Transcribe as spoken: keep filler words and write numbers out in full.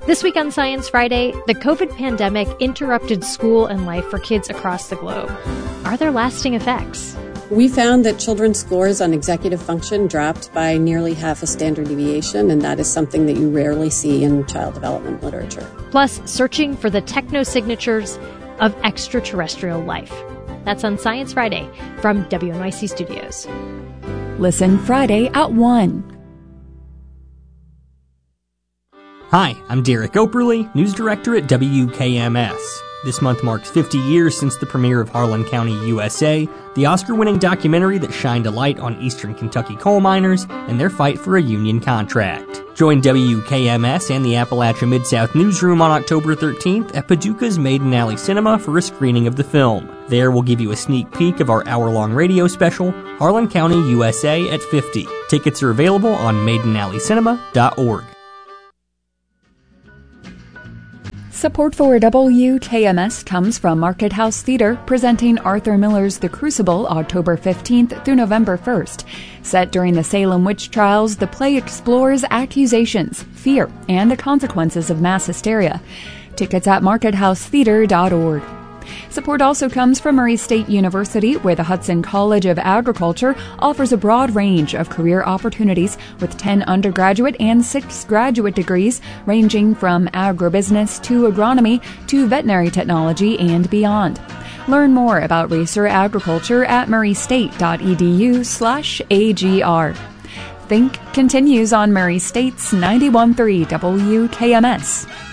This week on Science Friday, the COVID pandemic interrupted school and life for kids across the globe. Are there lasting effects? We found that children's scores on executive function dropped by nearly half a standard deviation, and that is something that you rarely see in child development literature. Plus, searching for the technosignatures of extraterrestrial life. That's on Science Friday from W N Y C Studios. Listen Friday at one. Hi, I'm Derek Operly, News Director at W K M S. This month marks fifty years since the premiere of Harlan County, U S A, the Oscar-winning documentary that shined a light on eastern Kentucky coal miners and their fight for a union contract. Join W K M S and the Appalachia Mid-South Newsroom on October thirteenth at Paducah's Maiden Alley Cinema for a screening of the film. There we'll give you a sneak peek of our hour-long radio special, Harlan County, U S A at fifty. Tickets are available on maiden alley cinema dot org. Support for W K M S comes from Market House Theater, presenting Arthur Miller's The Crucible October fifteenth through November first. Set during the Salem witch trials, the play explores accusations, fear, and the consequences of mass hysteria. Tickets at market house theater dot org. Support also comes from Murray State University, where the Hudson College of Agriculture offers a broad range of career opportunities with ten undergraduate and six graduate degrees ranging from agribusiness to agronomy to veterinary technology and beyond. Learn more about racer agriculture at murraystate.edu slash AGR. Think continues on Murray State's ninety-one point three W K M S.